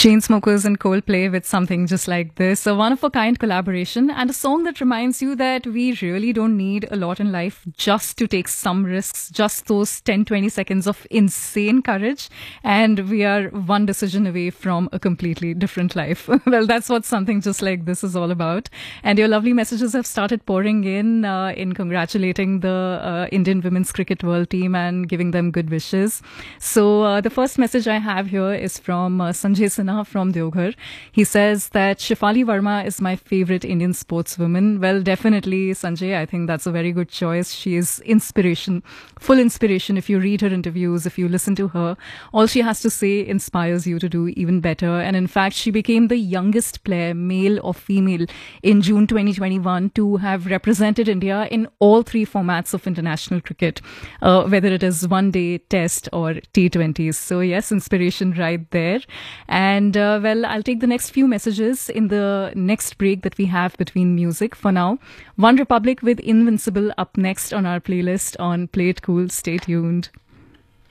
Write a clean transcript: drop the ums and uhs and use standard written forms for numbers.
Chainsmokers and Coldplay with something just like this, a one-of-a-kind collaboration and a song that reminds you that we really don't need a lot in life just to take some risks, just those 10-20 seconds of insane courage, and we are one decision away from a completely different life. Well, that's what something just like this is all about. And your lovely messages have started pouring in congratulating the Indian women's cricket world team and giving them good wishes. So the first message I have here is from Sanjay Sinha from Deoghar. He says that Shefali Verma is my favorite Indian sportswoman. Well, definitely, Sanjay, I think that's a very good choice. She is inspiration, full inspiration. If you read her interviews, if you listen to her, all she has to say inspires you to do even better. And in fact, she became the youngest player, male or female, in June 2021 to have represented India in all three formats of international cricket, whether it is one day, test or T20s. So yes, inspiration right there. And well, I'll take the next few messages in the next break that we have between music. For now, One Republic with Invincible up next on our playlist on Play It Cool. Stay tuned.